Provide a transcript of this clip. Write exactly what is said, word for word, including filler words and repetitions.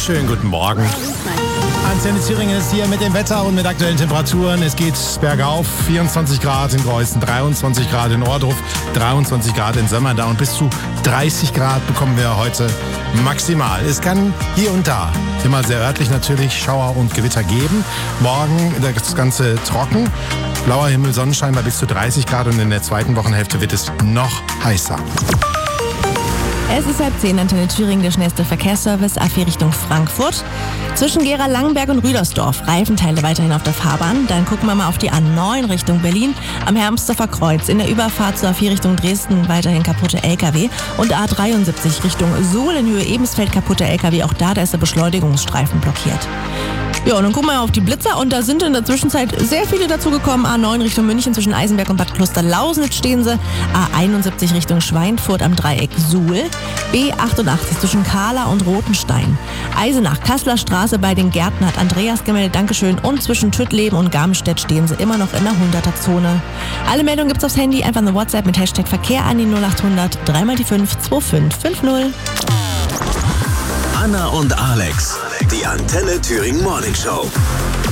Schönen guten Morgen. Antenne Thüringen ist hier mit dem Wetter und mit aktuellen Temperaturen. Es geht bergauf, vierundzwanzig Grad in Greußen, dreiundzwanzig Grad in Ohrdruf, dreiundzwanzig Grad in Sömmerda und bis zu dreißig Grad bekommen wir heute maximal. Es kann hier und da, immer sehr örtlich natürlich, Schauer und Gewitter geben. Morgen das Ganze trocken, blauer Himmel, Sonnenschein bei bis zu dreißig Grad und in der zweiten Wochenhälfte wird es noch heißer. Es ist halb zehn, Antenne Thüringen, der schnellste Verkehrsservice, A vier Richtung Frankfurt. Zwischen Gera, Langenberg und Rüdersdorf, Reifenteile weiterhin auf der Fahrbahn. Dann gucken wir mal auf die A neun Richtung Berlin, am Hermsdorfer Kreuz. In der Überfahrt zur A vier Richtung Dresden weiterhin kaputte L K W. Und A dreiundsiebzig Richtung Suhl in Höhe Ebensfeld kaputte L K W. Auch da, da ist der Beschleunigungsstreifen blockiert. Ja, und dann gucken wir mal auf die Blitzer und da sind in der Zwischenzeit sehr viele dazugekommen. A neun Richtung München zwischen Eisenberg und Bad Klosterlausnitz stehen sie. A einundsiebzig Richtung Schweinfurt am Dreieck Suhl. B achtundachtzig zwischen Kahla und Rotenstein. Eisenach, Kasseler Straße bei den Gärten hat Andreas gemeldet, Dankeschön. Und zwischen Tüttleben und Garmstedt stehen sie immer noch in der hunderter-Zone. Alle Meldungen gibt's aufs Handy, einfach eine WhatsApp mit Hashtag Verkehr an die null achthundert drei mal die fünf zwei fünf fünf null. Anna und Alex, die Antenne Thüringen Morning Show.